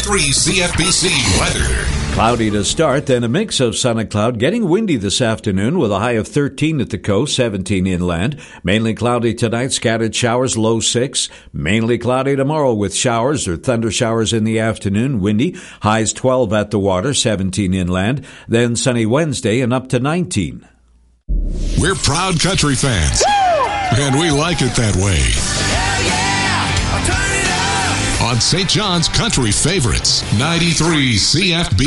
93 CFBC weather. Cloudy to start, then a mix of sun and cloud. Getting windy this afternoon with a high of 13 at the coast, 17 inland. Mainly cloudy tonight, scattered showers, low 6. Mainly cloudy tomorrow with showers or thunder showers in the afternoon, windy. Highs 12 at the water, 17 inland. Then sunny Wednesday and up to 19. We're proud country fans, and we like it that way. Turn it up! On St. John's Country Favorites, 93 CFB.